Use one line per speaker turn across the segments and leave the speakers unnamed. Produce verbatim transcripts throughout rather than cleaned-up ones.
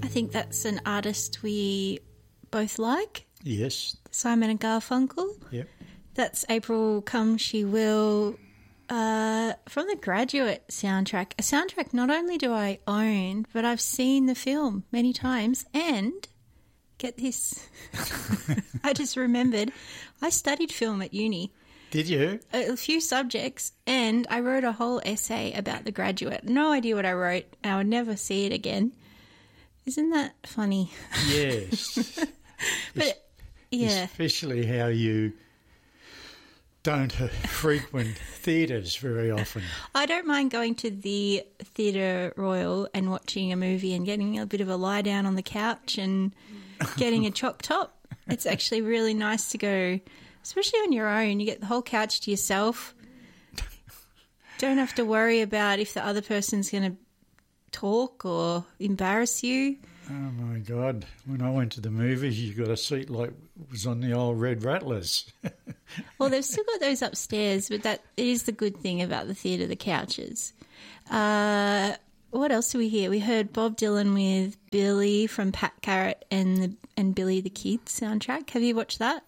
think that's an artist we both like.
Yes.
Simon and Garfunkel.
Yep.
That's April Come She Will, uh, from the Graduate soundtrack. A soundtrack not only do I own, but I've seen the film many times. And, get this, I just remembered, I studied film at uni.
Did you?
A, a few subjects, and I wrote a whole essay about The Graduate. No idea what I wrote. I would never see it again. Isn't that funny?
Yes.
But, yeah.
Especially how you don't frequent theatres very often.
I don't mind going to the Theatre Royal and watching a movie and getting a bit of a lie down on the couch and getting a chop top. It's actually really nice to go, especially on your own. You get the whole couch to yourself. Don't have to worry about if the other person's going to talk or embarrass you.
Oh, my God. When I went to the movies, you got a seat like was on the old Red Rattlers.
Well, they've still got those upstairs, but that is the good thing about the theatre, the couches. Uh, what else do we hear? We heard Bob Dylan with Billy from Pat Garrett and the and Billy the Kid soundtrack. Have you watched that?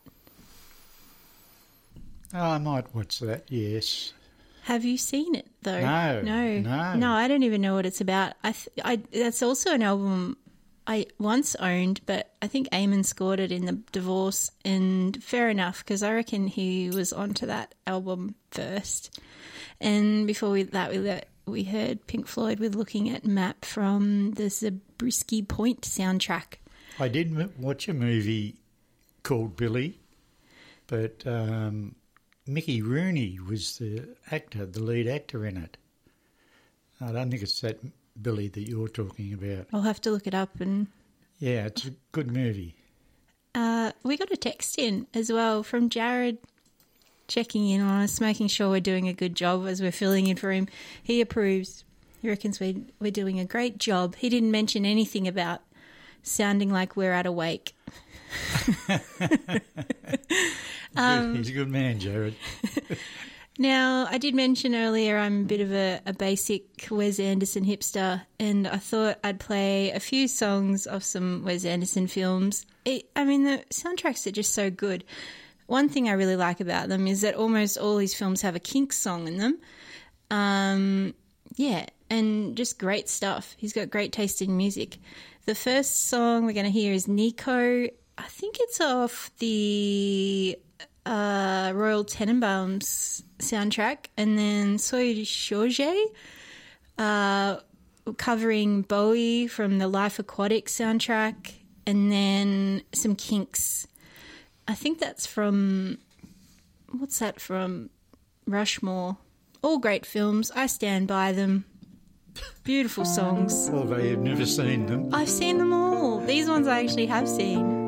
Oh, I might watch that, yes.
Have you seen it, though?
No,
No.
no.
No, I don't even know what it's about. I, th- I That's also an album I once owned, but I think Eamon scored it in the divorce, and fair enough, because I reckon he was onto that album first. And before we, that, we let, we heard Pink Floyd with Looking at Map from the Zabriskie Point soundtrack.
I did m- watch a movie called Billy, but um, Mickey Rooney was the actor, the lead actor in it. I don't think it's that Billy that you're talking about.
I'll have to look it up. And
yeah, it's a good movie.
Uh, we got a text in as well from Jared checking in on us, making sure we're doing a good job as we're filling in for him. He approves. He reckons we're, we're doing a great job. He didn't mention anything about sounding like we're at a wake.
um, He's a good man, Jared.
Now, I did mention earlier I'm a bit of a, a basic Wes Anderson hipster, and I thought I'd play a few songs of some Wes Anderson films. It, I mean, the soundtracks are just so good. One thing I really like about them is that almost all his films have a Kinks song in them. Um, yeah, and just great stuff. He's got great taste in music. The first song we're going to hear is Nico. I think it's off the uh, Royal Tenenbaums soundtrack, and then Soy Shoje, uh, covering Bowie from the Life Aquatic soundtrack, and then some Kinks. I think that's from, what's that from? Rushmore. All great films. I stand by them. Beautiful songs.
Although you've never seen them.
I've seen them all. These ones I actually have seen.